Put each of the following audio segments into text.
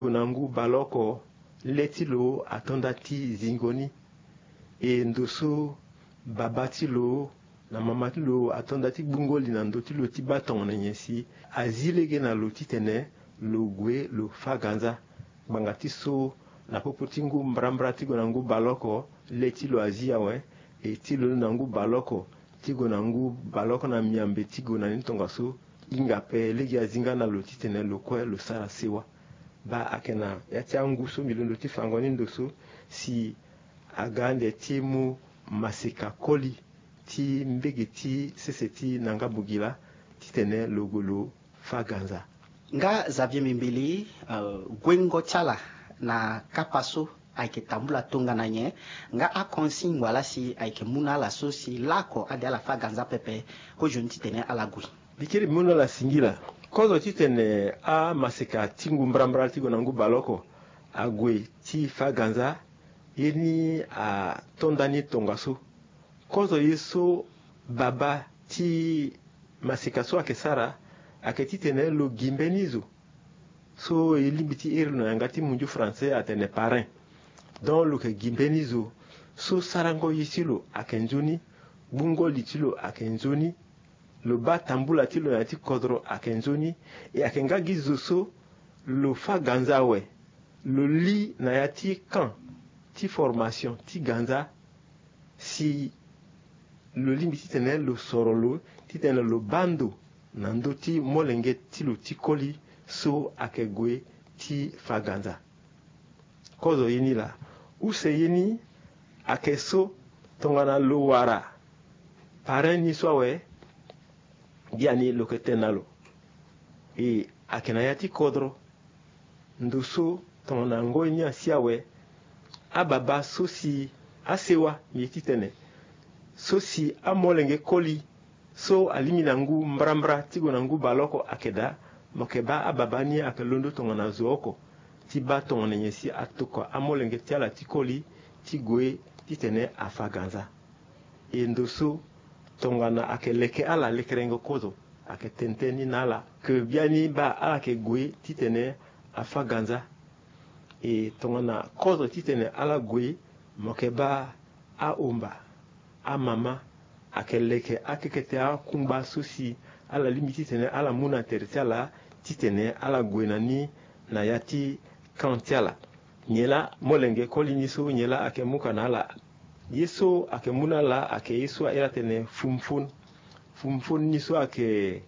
Nangu baloko letilo atondati zingoni e ndoso babatilo na mamatilo atondati bungoli na ndotilo tibaton na nyesi azilege na lotitene logwe lo faganza bangati so na popotingu mbrambra tigo nangu baloko letilo aziawe e tilo nangu baloko tigo nangu baloko na miambe tigo na nitongaso ingape legi azinga na lotitene lokwe lo sara sewa ba akena yati anguso milondo ti fangoni ndoso si agande timu masika koli ti mbege ti sese ti nanga bugila titene logolo faganza nga Xavier Mimbili gwengo chala na kapaso aike tambula tonga na nye nga akonsin wala si aike muna la so si lako ade ala faganza pepe ko jonti tene ala gui bikiri muna la singila kozo titene a masika tingu mbrambra tigo nangu baloko agwe ti faganza yeni a tondani tongaso kozo yeso baba ti masika so akesara aketitene lo gimbenizo so elimbiti iri no yangati munju français atene parrain don lo ke gimbenizo so sarango yisilo akenjoni bungo litilo akenjoni lo ba tambula tilo yati kodro akenzoni e akenga gizoso lo fa ganza we lo li na yati kan ti formation ti ganza si lo limbi titene lo sorolo titene lo bando nando ti molenge tilo ti koli so akegwe ti fa ganza kozo yini la use yini akeso tongana lo wara parrain ni so we diani loketenalo e akenayati kodro ndoso tona ngoni asiawe ababa sosi asewa yititene sosi amolenge koli so aliminangu mbrambra tigo nangu baloko akeda mokeba ababani akelondo tongana zooko tiba tongana nyesi atoko amolenge tiala tikoli tigwe titene afaganza e ndoso tongana akeleke ala lekerengo kozo aketenteni nala ke biani ba ala ke gwe titene afaganza e tongana kozo titene ala gwe mokeba a omba a mama akeleke akekete a kumba sosi ala limiti tene ala muna tertiala titene ala gwe nani na yati kantiala nyela molenge koliniso nyela akemuka na ala yeso ake munala ake yeso era tene fumfun niso ake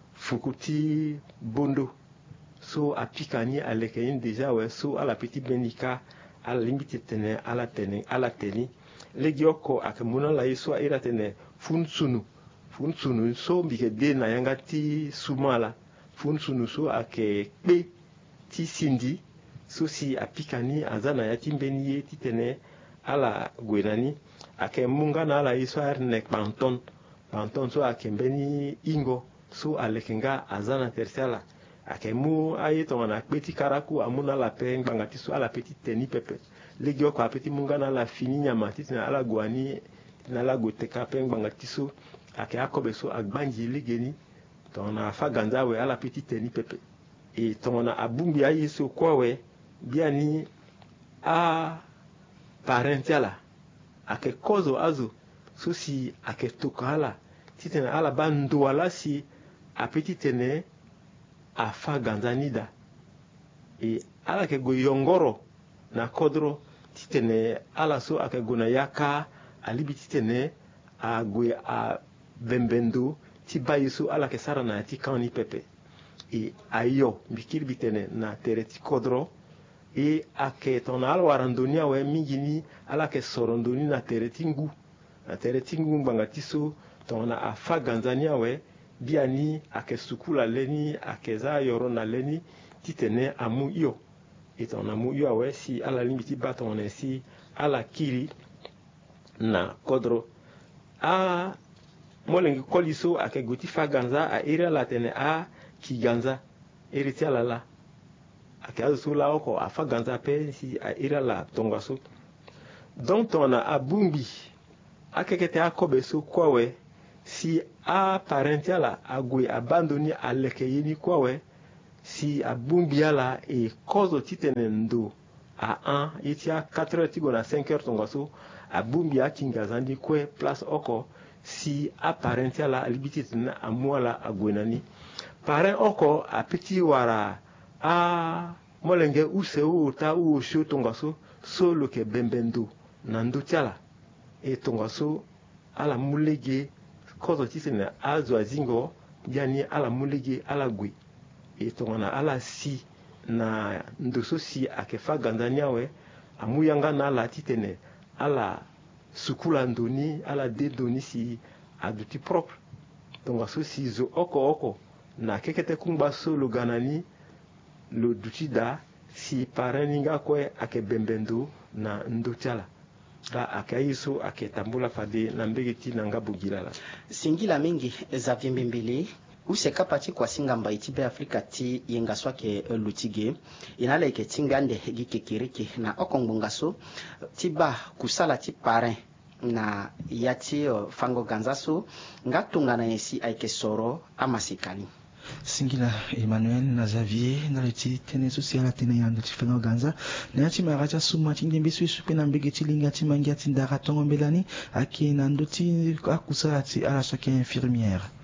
fukuti bondo so apikani aleke yin deja we so ala petit benika ala limite tene ala teni legioko ake munala yeso era tene funsunu so mbike de na yanga ti sumala funsunu so ake pe ti sindi so si apikani azana ya timbeni ye titene ala gwenani ake munga na ala iso erne panton so ake mbeni ingo so alekenga azana tertiala ake mu ayeto na peti karaku amuna la pe ngangati so ala peti teni pepe legio ko apeti munga na la fini nyama titina ala gwani na la goteka pe ngangati so ake akobe so agbanji legeni tona faganza we ala peti teni pepe e tona abumbi ayeso kwawe biani a parentiala ake kozo azo sosi ake tokala titene ala bando wala si apetitene afa ganzanida e ala ke go yongoro na kodro titene ala so ake go na yaka alibi titene a go a bembendo tibayiso ala ke sara na ti kani pepe e ayo bikir bitene na tereti kodro e ake tona ala warandonia we mingini ala ke sorondoni na teretingu mbangati so tona afa ganzania we biani ake sukula leni ake za yoro na leni titene amu iyo e tona amu iyo we si ala limiti batone si ala kiri na kodro a molengi koliso ake goti fa ganza a ira la tene a kiganza eriti ala la ake azu la oko afa ganza pe si a ira la tongaso donc tona abumbi akekete akobe so kwawe si a parentiala agwe abandoni aleke yini kwawe si abumbia la e kozo titene ndo a 1 iti a 4h tigo na 5h tongaso abumbia kingazandi kwe place oko si a parentia la alibititena amuala agwenani parent oko a piti wara a molenge use uta uosho tongaso solo ke bembendo nando tiala e tongaso ala mulege kozo titene azo azingo yani ala mulege ala gwe e tongana ala si na ndoso si akefa ganzaniawe amuyanga na ala titene ala sukula ndoni ala de doni si aduti propre tongaso si zo oko na kekete kumba solo ganani lo dutida si pareninga kwe ake bembendo na ndochala da akaiso aketambula fade na mbegeti na ngabugilala singila mingi za vyembimbili useka pati kwa singa mbaiti be Afrika ti yenga swake lutige inala ike tingande gikekiriki na okongbungaso tiba kusala ti parrain na yati fango ganzaso ngatunga na yesi aike soro amasikani singila Emmanuel na Xavier na leti tene social tene yanda tifanga ganza na ati maraja suma tingembe swisu pe na mbege tilinga timangia tindara tongo mbelani aki na ndoti akusala ti ala swake infirmière